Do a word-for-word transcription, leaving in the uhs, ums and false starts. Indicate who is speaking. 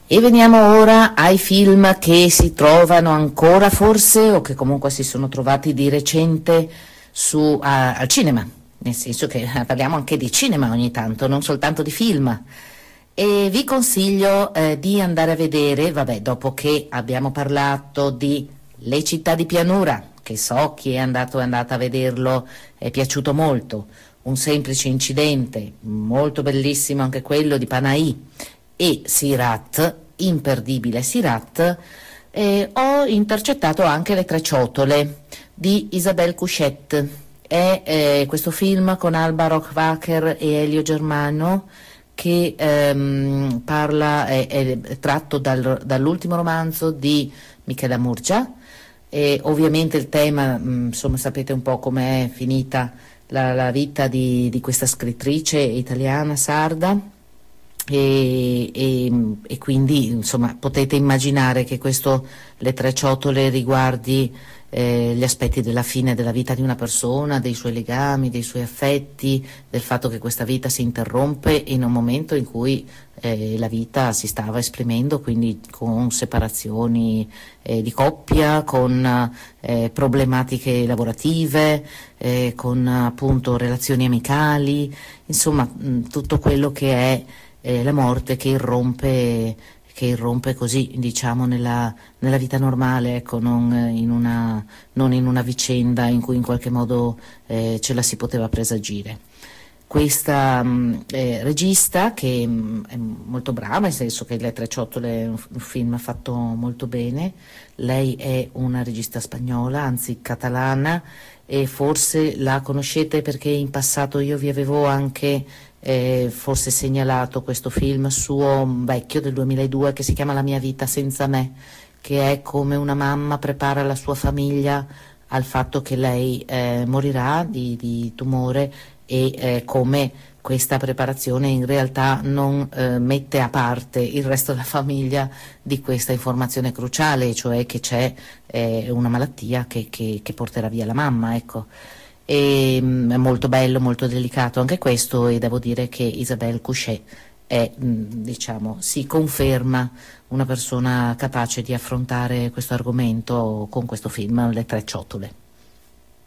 Speaker 1: E veniamo ora ai film che si trovano ancora forse o che comunque si sono trovati di recente su, a- al cinema, nel senso che eh, parliamo anche di cinema ogni tanto, non soltanto di film. E vi consiglio eh, di andare a vedere, vabbè, dopo che abbiamo parlato di Le città di pianura, che so chi è andato è andata a vederlo, è piaciuto molto, Un semplice incidente, molto bellissimo anche quello di Panahi, e Sirat, imperdibile Sirat, eh, ho intercettato anche Le tre ciotole di Isabelle Couchet. È eh, questo film con Alba Rohrwacher e Elio Germano che ehm, parla, è, è tratto dal- dall'ultimo romanzo di Michela Murgia, e ovviamente il tema, mh, insomma sapete un po' com'è finita la, la vita di, di questa scrittrice italiana sarda, e, e- e quindi insomma potete immaginare che questo Le tre ciotole riguardi eh, gli aspetti della fine della vita di una persona, dei suoi legami, dei suoi affetti, del fatto che questa vita si interrompe in un momento in cui eh, la vita si stava esprimendo, quindi con separazioni eh, di coppia, con eh, problematiche lavorative, eh, con appunto relazioni amicali, insomma mh, tutto quello che è eh, la morte che irrompe, che irrompe così, diciamo, nella, nella vita normale, ecco, non eh, in una, non in una vicenda in cui in qualche modo eh, ce la si poteva presagire. Questa mh, eh, regista che mh, è molto brava, nel senso che Le tre ciotole è un, un film fatto molto bene, lei è una regista spagnola, anzi catalana, e forse la conoscete perché in passato io vi avevo anche eh, forse segnalato questo film suo vecchio del duemiladue che si chiama La mia vita senza me, che è come una mamma prepara la sua famiglia al fatto che lei eh, morirà di, di tumore, e eh, come questa preparazione in realtà non eh, mette a parte il resto della famiglia di questa informazione cruciale, cioè che c'è eh, una malattia che, che- che porterà via la mamma, ecco. E, mm, è molto bello, molto delicato anche questo, e devo dire che Isabelle Couchet è, mm, diciamo, si conferma una persona capace di affrontare questo argomento con questo film, Le tre ciotole.